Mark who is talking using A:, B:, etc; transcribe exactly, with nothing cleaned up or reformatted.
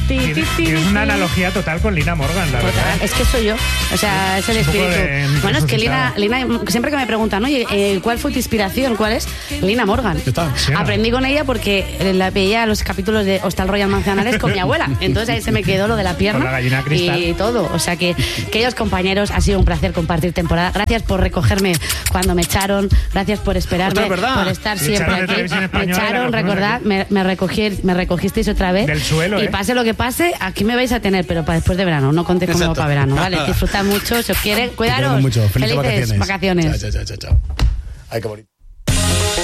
A: Tienes una analogía total con Lina Morgan, la
B: Total,
A: verdad.
B: es que soy yo. O sea, es el
A: Es un poco
B: espíritu.
A: de
B: Bueno, es que
A: resucitada.
B: Lina, Lina, siempre que me preguntan, oye, eh, ¿cuál fue tu inspiración? ¿Cuál es? Lina Morgan.
C: está.
A: Sí, ¿no?
B: Aprendí con ella porque la veía los capítulos de Hostal Royal Manzanares con mi abuela. Entonces ahí se me quedó lo de la pierna.
A: Con la gallina cristal.
B: Y todo. O sea que, queridos compañeros, ha sido un placer compartir temporada. Gracias por recogerme cuando me echaron. Gracias por esperarme.
C: Ostras, ¿verdad?
B: Por estar
A: Me
B: siempre
A: echaron de
B: aquí.
A: Televisión
B: Me
A: Española y
B: echaron,
A: la
B: recordad,
A: aquí.
B: me, me, recogí, me recogisteis otra vez.
A: Del suelo,
B: Y
A: ¿eh?
B: pase lo que pase, aquí me vais a tener, pero para después de verano. No contéis conmigo
C: Exacto.
B: para verano, ¿vale? Disfrutad mucho, si os quieren.
C: Te
B: Cuidaros.
C: queremos mucho. Felices
B: Felices
C: vacaciones.
B: vacaciones.
C: Chao, chao, chao, chao. Ay, qué bonito.